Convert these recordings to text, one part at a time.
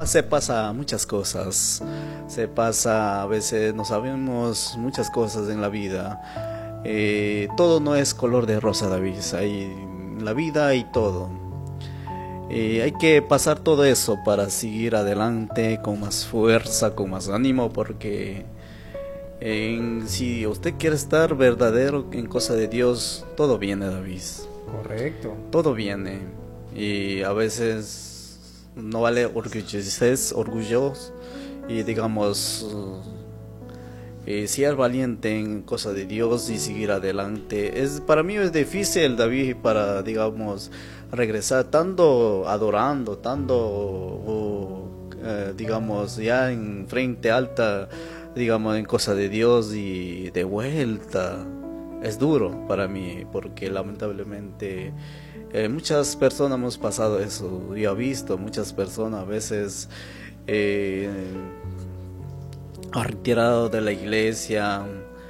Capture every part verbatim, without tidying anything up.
Se pasa muchas cosas, se pasa, a veces no sabemos muchas cosas en la vida. Eh, todo no es color de rosa, David, hay en la vida hay todo. Eh, hay que pasar todo eso para seguir adelante con más fuerza, con más ánimo, porque en- si usted quiere estar verdadero en cosa de Dios, todo viene, David, Correcto. todo viene. Y a veces no vale orgullecerse, orgulloso y digamos eh, ser valiente en cosa de Dios y seguir adelante. Es para mí es difícil, David, para digamos regresar tanto adorando, tanto o, eh, digamos ya en frente alta, digamos en cosa de Dios y de vuelta. Es duro para mí porque lamentablemente eh, muchas personas hemos pasado eso. Yo he visto muchas personas a veces eh, han retirado de la iglesia.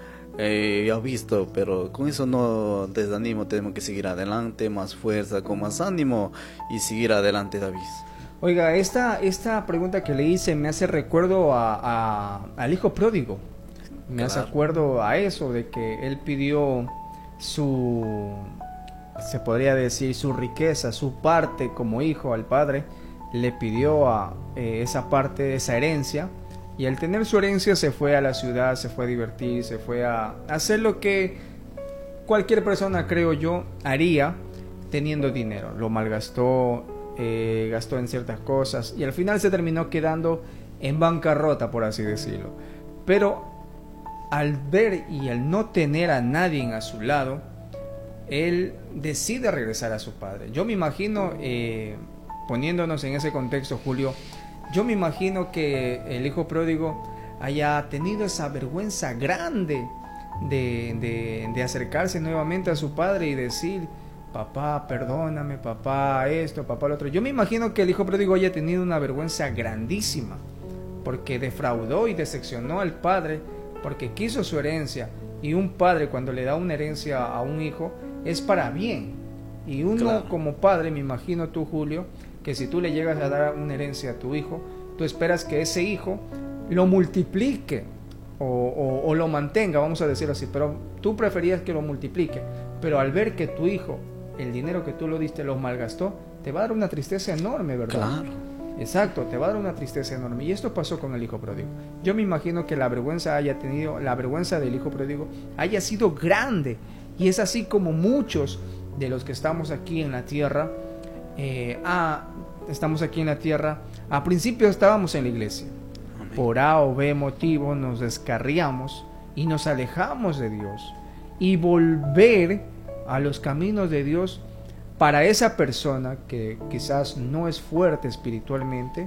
Eh, yo he visto, pero con eso no desanimo. Tenemos que seguir adelante, más fuerza, con más ánimo y seguir adelante, David. Oiga, esta, esta pregunta que le hice me hace recuerdo a, a- al hijo pródigo. Me hace Claro. acuerdo a eso, de que él pidió su, se podría decir, su riqueza, su parte como hijo al padre. Le pidió a, eh, esa parte, esa herencia. Y al tener su herencia se fue a la ciudad, se fue a divertir, se fue a hacer lo que cualquier persona, creo yo, haría teniendo dinero. Lo malgastó, eh, gastó en ciertas cosas y al final se terminó quedando en bancarrota, por así decirlo. Pero al ver y al no tener a nadie a su lado, él decide regresar a su padre. Yo me imagino, eh, poniéndonos en ese contexto, Julio, yo me imagino que el hijo pródigo haya tenido esa vergüenza grande de, de, de acercarse nuevamente a su padre y decir: papá, perdóname, papá, esto, papá, lo otro. Yo me imagino que el hijo pródigo haya tenido una vergüenza grandísima, porque defraudó y decepcionó al padre, porque quiso su herencia. Y un padre, cuando le da una herencia a un hijo, es para bien. Y uno, Claro. como padre, me imagino tú, Julio, que si tú le llegas a dar una herencia a tu hijo, tú esperas que ese hijo lo multiplique o, o, o lo mantenga, vamos a decirlo así, pero tú preferías que lo multiplique. Pero al ver que tu hijo, el dinero que tú lo diste, lo malgastó, te va a dar una tristeza enorme, ¿verdad? Claro. Exacto, te va a dar una tristeza enorme. Y esto pasó con el hijo pródigo. Yo me imagino que la vergüenza haya tenido, la vergüenza del hijo pródigo haya sido grande. Y es así como muchos de los que estamos aquí en la tierra, eh, ah, estamos aquí en la tierra, a principio estábamos en la iglesia. Amén. Por A o B motivo nos descarriamos y nos alejamos de Dios. Y volver a los caminos de Dios, para esa persona que quizás no es fuerte espiritualmente,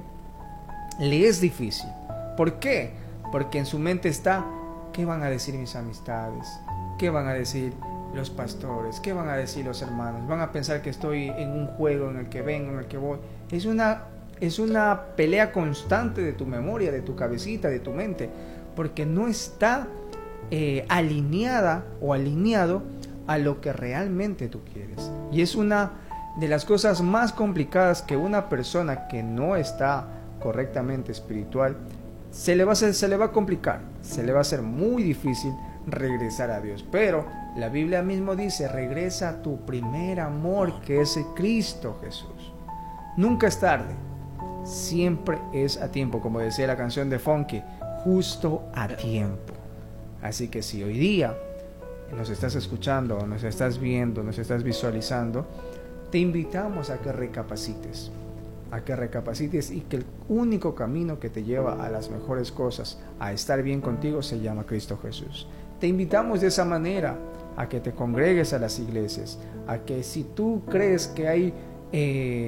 le es difícil. ¿Por qué? Porque en su mente está: ¿qué van a decir mis amistades? ¿Qué van a decir los pastores? ¿Qué van a decir los hermanos? Van a pensar que estoy en un juego en el que vengo, en el que voy. Es una, es una pelea constante de tu memoria, de tu cabecita, de tu mente, porque no está eh, alineada o alineado a lo que realmente tú quieres. Y es una de las cosas más complicadas que una persona que no está correctamente espiritual, se le va a hacer, se le va a complicar, se le va a hacer muy difícil regresar a Dios. Pero la Biblia mismo dice: regresa a tu primer amor, que es el Cristo Jesús. Nunca es tarde, siempre es a tiempo, como decía la canción de Funky, justo a tiempo. Así que si hoy día nos estás escuchando, nos estás viendo, nos estás visualizando, te invitamos a que recapacites, a que recapacites y que el único camino que te lleva a las mejores cosas, a estar bien contigo, se llama Cristo Jesús. Te invitamos de esa manera a que te congregues a las iglesias, a que si tú crees que hay eh,